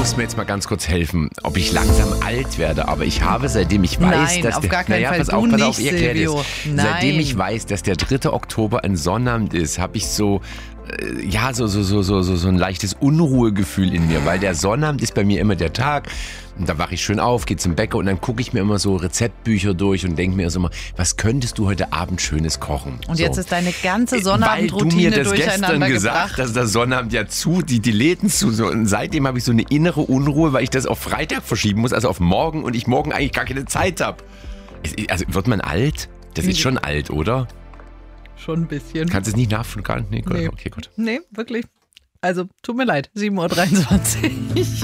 musst mir jetzt mal ganz kurz helfen, ob ich langsam alt werde. Aber ich habe, seitdem ich weiß, Nein, dass auf gar keinen Fall. pass Du auf, nicht, ich erkläre Silvio. das. Nein. Seitdem ich weiß, dass der 3. Oktober ein Sonnabend ist, habe ich so ein leichtes Unruhegefühl in mir, weil der Sonnabend ist bei mir immer der Tag. Und da wache ich schön auf, gehe zum Bäcker und dann gucke ich mir immer so Rezeptbücher durch und denke mir also immer, was könntest du heute Abend Schönes kochen? Und jetzt ist deine ganze Sonnabendroutine Weil du mir das durcheinander gestern gebracht. gesagt, dass der Sonnabend ja die Läden zu. So, und seitdem habe ich so eine innere Unruhe, weil ich das auf Freitag verschieben muss, also auf morgen und ich morgen eigentlich gar keine Zeit habe. Also wird man alt? Das ist schon alt, oder? Schon ein bisschen. Kannst du es nicht nachvollziehen? Nee, Nee. Okay, gut. Nee, wirklich. Also, tut mir leid. 7.23 Uhr.